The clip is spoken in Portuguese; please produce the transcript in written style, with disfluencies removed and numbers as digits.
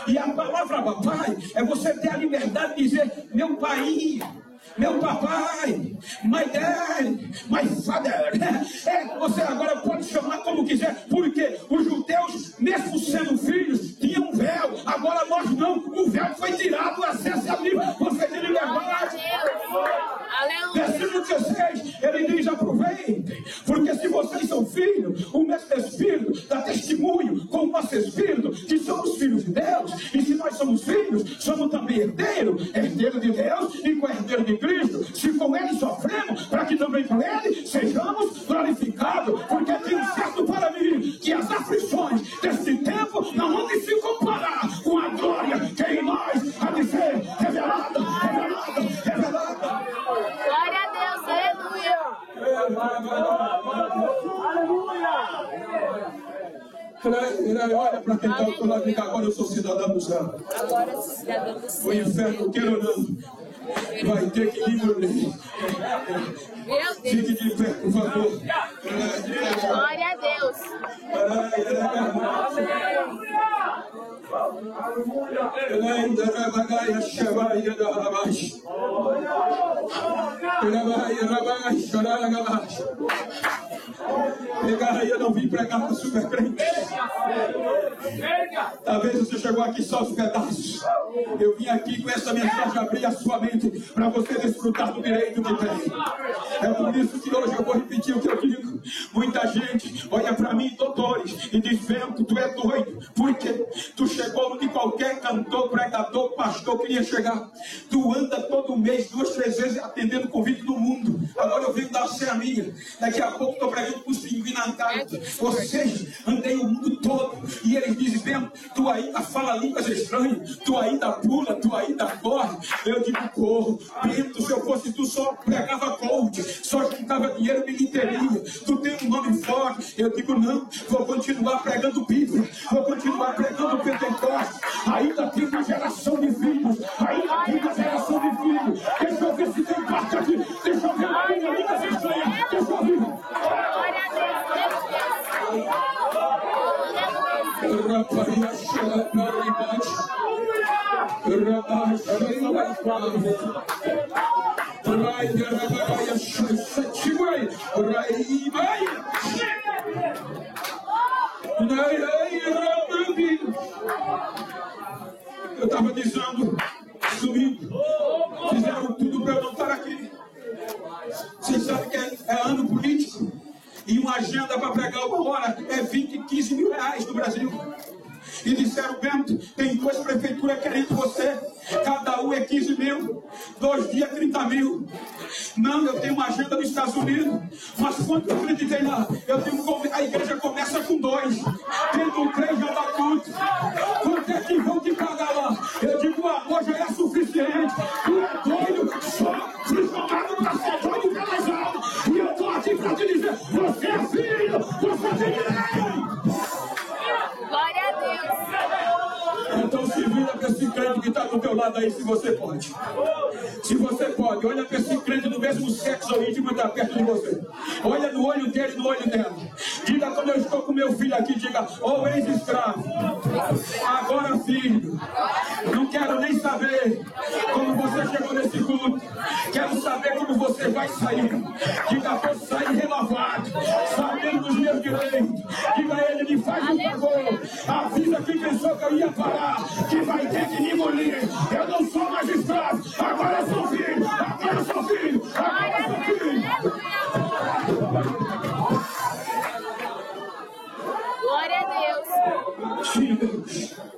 E a palavra papai é você ter a liberdade de dizer: meu pai, meu papai, my dad, my father. Você agora pode chamar como quiser, porque os judeus, mesmo sendo filhos, tinham um véu. Agora nós não, o véu foi tirado, o acesso é livre, você tem liberdade. Versículo 16, ele diz: aproveitem, porque se vocês são filhos, o mesmo Espírito dá testemunho com o nosso Espírito que somos filhos de Deus. E se nós somos filhos, somos também herdeiros de Deus e co-herdeiros de Cristo. Se com ele sofremos, para que também com ele sejamos glorificados. Porque tenho certo para mim que as aflições desse tempo não vão se comparar com a glória que em nós há de ser revelada. Glória a Deus, aleluia. Olha para quem está ao teu lado e diga: agora eu sou cidadão do céu. Agora eu sou cidadão do céu. O inferno, queira ou não, vai ter que diminuir. Meu Deus. Fique de pé, por favor. Glória a Deus. Eu não vim pregar para super crente. Talvez você chegou aqui só os pedaços. Eu vim aqui com essa mensagem abrir a sua mente para você desfrutar do direito que tem. É por isso que hoje eu vou repetir o que eu digo. Muita gente olha para mim, doutores, e diz: Vento, tu é doido, porque tu chegou onde qualquer cantor, pregador, pastor queria chegar. Tu anda todo mês, 2, 3 vezes atendendo convite do mundo. Agora eu venho dar a minha. Daqui a pouco estou pregando para os pinguins na Antártida. Vocês andei o mundo todo e eles dizem: Vento, tu ainda fala línguas estranhas, tu ainda pula, tu ainda corre. Eu digo: corro. Vento, se eu fosse tu só pregava gold, só juntava dinheiro, bilheteria. Tu tem um nome forte. Eu digo: não, vou continuar pregando Bíblia, vou continuar pregando Pentecostes. Ainda tem uma geração de filhos, ainda tem uma geração de filhos. Deixa eu ver se tem parte aqui, deixa eu ver uma língua estranha, deixa eu ver. Glória a Eu estava dizendo, domingo, fizeram tudo para eu não estar aqui. Vocês sabem que é ano político e uma agenda para pregar uma hora é 20, 15 mil reais no Brasil. E disseram: Bento, tem 2 prefeituras querendo você, cada um é 15 mil, 2 dias 30 mil. Não, eu tenho uma agenda nos Estados Unidos, mas quando eu acreditei lá, a igreja começa com 2, tendo 3 já dá tudo. Quanto é que vão te pagar lá? Eu digo: o amor já é suficiente. Tu é doido, só se jogado para ser doido pelas almas. E eu estou aqui para te dizer: você é filho, você tem direito. Glória a Deus. Então se vira para esse crente que está do teu lado aí, se você pode. Se você pode, olha para esse crente do mesmo sexo ou íntimo que está perto de você. Olha no olho dele e no olho dela. Diga: quando eu estou com meu filho aqui, diga: ô ex-escravo, agora filho, não quero nem saber como você chegou nesse culto. Quero saber como você vai sair. Diga: vou sair renovado, sabendo dos meus direitos. Diga a ele: me faz um favor, avisa quem pensou que eu ia parar, que vai ter que me engolir. Eu não sou mais escravo, agora eu sou filho, agora eu sou filho, agora eu sou filho. Glória a Deus. Filho de Deus.